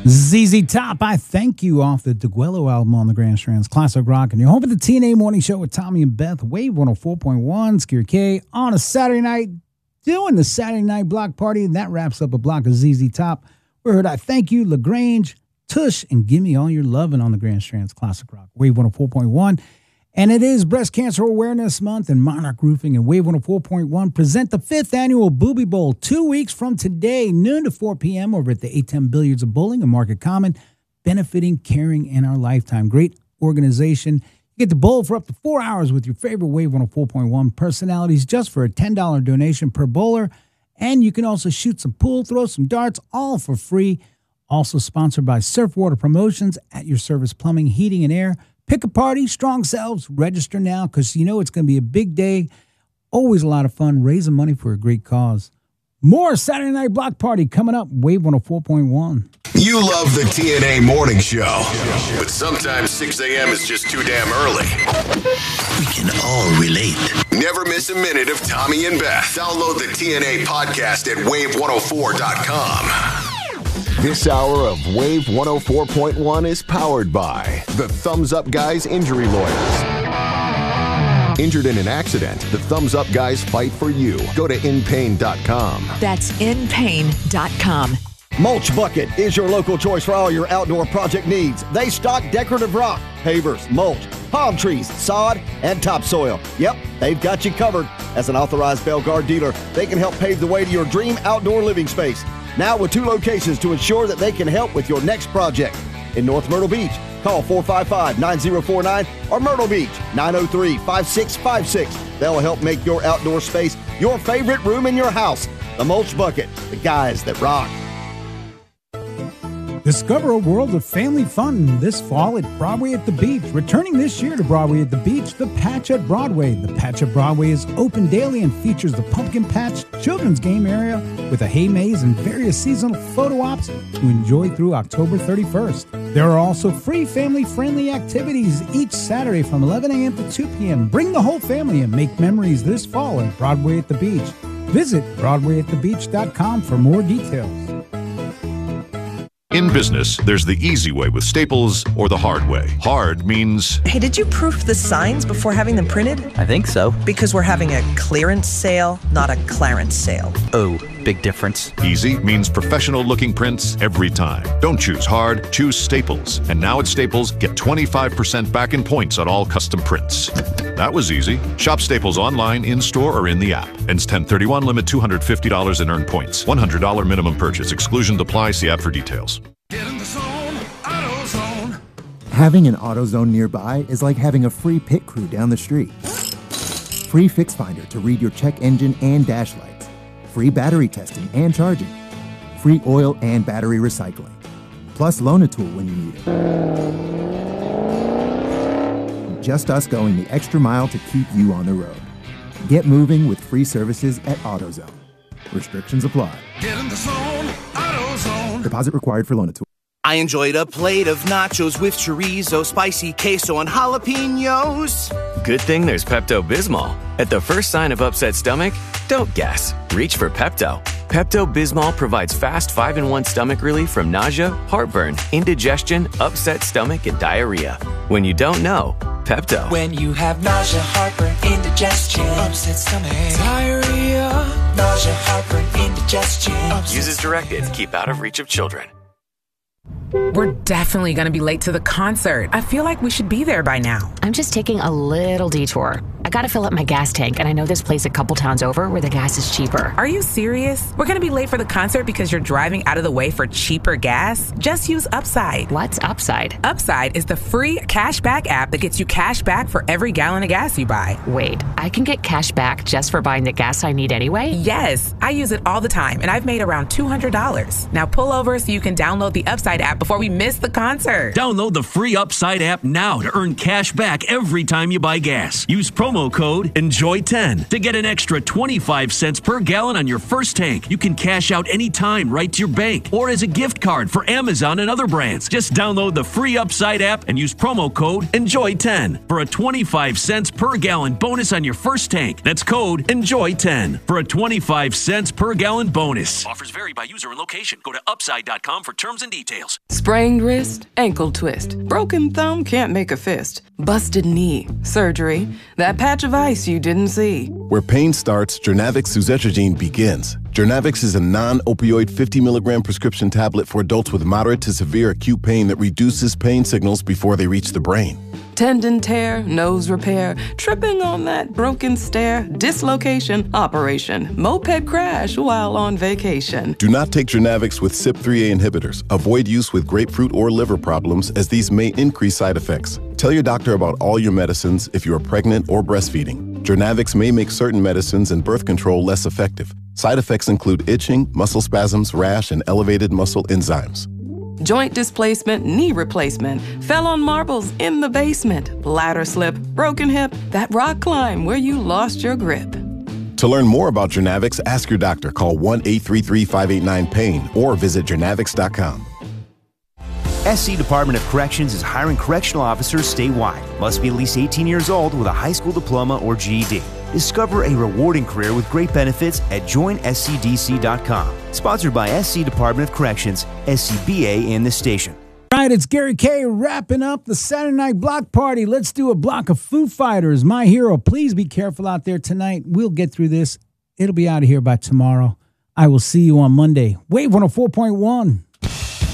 ZZ Top, I Thank You off the DeGuello album on the Grand Strands Classic Rock. And you're home for the TNA Morning Show with Tommy and Beth, Wave 104.1, Scary K, on a Saturday night, doing the Saturday Night Block Party. And that wraps up a block of ZZ Top. We heard I Thank You, LaGrange, Tush, and Give Me All Your Lovin' on the Grand Strands Classic Rock, Wave 104.1. And it is Breast Cancer Awareness Month, and Monarch Roofing and Wave 104.1 present the 5th annual Booby Bowl 2 weeks from today, noon to 4 p.m. over at the 810 Billiards of Bowling in Market Common, benefiting Caring in Our Lifetime. Great organization. You get to bowl for up to 4 hours with your favorite Wave 104.1 personalities just for a $10 donation per bowler. And you can also shoot some pool, throw some darts, all for free. Also sponsored by Surfwater Promotions, At Your Service Plumbing, Heating, and Air. Pick a party, strong selves, register now because you know it's going to be a big day. Always a lot of fun, raising money for a great cause. More Saturday Night Block Party coming up, Wave 104.1. You love the TNA Morning Show, but sometimes 6 a.m. is just too damn early. We can all relate. Never miss a minute of Tommy and Beth. Download the TNA podcast at wave104.com. This hour of Wave 104.1 is powered by the Thumbs Up Guys Injury Lawyers. Injured in an accident, the Thumbs Up Guys fight for you. Go to inpain.com. That's inpain.com. Mulch Bucket is your local choice for all your outdoor project needs. They stock decorative rock, pavers, mulch, palm trees, sod, and topsoil. Yep, they've got you covered. As an authorized Belgard dealer, they can help pave the way to your dream outdoor living space. Now with 2 locations to ensure that they can help with your next project. In North Myrtle Beach, call 455-9049 or Myrtle Beach, 903-5656. They'll help make your outdoor space your favorite room in your house. The Mulch Bucket, the guys that rock. Discover a world of family fun this fall at Broadway at the Beach. Returning this year to Broadway at the Beach, The Patch at Broadway. The Patch at Broadway is open daily and features the Pumpkin Patch children's game area with a hay maze and various seasonal photo ops to enjoy through October 31st. There are also free family-friendly activities each Saturday from 11 a.m. to 2 p.m. Bring the whole family and make memories this fall at Broadway at the Beach. Visit BroadwayAtTheBeach.com for more details. In business, there's the easy way with Staples or the hard way. Hard means... Hey, did you proof the signs before having them printed? I think so. Because we're having a clearance sale, not a clarence sale. Oh, big difference. Easy means professional-looking prints every time. Don't choose hard, choose Staples. And now at Staples, get 25% back in points on all custom prints. That was easy. Shop Staples online, in-store, or in the app. Ends 10/31, limit $250 in earned points. $100 minimum purchase. Exclusions apply. See app for details. Get in the zone, AutoZone. Having an AutoZone nearby is like having a free pit crew down the street. Free Fix Finder to read your check engine and dash lights. Free battery testing and charging. Free oil and battery recycling. Plus Loan-A-Tool when you need it. Just us going the extra mile to keep you on the road. Get moving with free services at AutoZone. Restrictions apply. Get in the zone, AutoZone. Deposit required for Loan-A-Tool. I enjoyed a plate of nachos with chorizo, spicy queso, and jalapenos. Good thing there's Pepto-Bismol. At the first sign of upset stomach, don't guess. Reach for Pepto. Pepto-Bismol provides fast 5-in-1 stomach relief from nausea, heartburn, indigestion, upset stomach, and diarrhea. When you don't know, Pepto. When you have nausea, heartburn, indigestion, upset stomach, diarrhea, nausea, heartburn, indigestion. Use as directed to keep out of reach of children. We're definitely going to be late to the concert. I feel like we should be there by now. I'm just taking a little detour. I gotta fill up my gas tank, and I know this place a couple towns over where the gas is cheaper. Are you serious? We're gonna be late for the concert because you're driving out of the way for cheaper gas? Just use Upside. What's Upside? Upside is the free cashback app that gets you cash back for every gallon of gas you buy. Wait, I can get cash back just for buying the gas I need anyway? Yes, I use it all the time, and I've made around $200. Now pull over so you can download the Upside app before we miss the concert. Download the free Upside app now to earn cash back every time you buy gas. Use promo promo code ENJOY10 to get an extra 25 cents per gallon on your first tank. You can cash out anytime right to your bank or as a gift card for Amazon and other brands. Just download the free Upside app and use promo code ENJOY10 for a 25 cents per gallon bonus on your first tank. That's code ENJOY10 for a 25 cents per gallon bonus. Offers vary by user and location. Go to upside.com for terms and details. Sprained wrist, ankle twist, broken thumb, can't make a fist, busted knee, surgery, that patch of ice you didn't see. Where pain starts, Jernavix suzetrigine begins. Jernavix is a non-opioid 50 milligram prescription tablet for adults with moderate to severe acute pain that reduces pain signals before they reach the brain. Tendon tear, nose repair, tripping on that broken stair, dislocation, operation, moped crash while on vacation. Do not take Jernavix with CYP3A inhibitors. Avoid use with grapefruit or liver problems as these may increase side effects. Tell your doctor about all your medicines if you are pregnant or breastfeeding. Jernavix may make certain medicines and birth control less effective. Side effects include itching, muscle spasms, rash, and elevated muscle enzymes. Joint displacement, knee replacement, fell on marbles in the basement, ladder slip, broken hip, that rock climb where you lost your grip. To learn more about Jernavix, ask your doctor. Call 1-833-589-PAIN or visit jernavix.com. SC Department of Corrections is hiring correctional officers statewide. Must be at least 18 years old with a high school diploma or GED. Discover a rewarding career with great benefits at joinscdc.com. Sponsored by SC Department of Corrections, SCBA, and the station. All right, it's Gary K wrapping up the Saturday Night Block Party. Let's do a block of Foo Fighters. My Hero. Please be careful out there tonight. We'll get through this. It'll be out of here by tomorrow. I will see you on Monday. Wave 104.1.